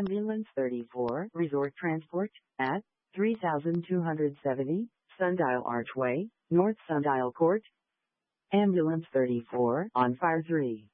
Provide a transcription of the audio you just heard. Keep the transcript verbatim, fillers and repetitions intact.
Ambulance thirty-four, Resort Transport, at three thousand two hundred seventy, Sundial Archway, North Sundial Court. Ambulance thirty-four, on fire three.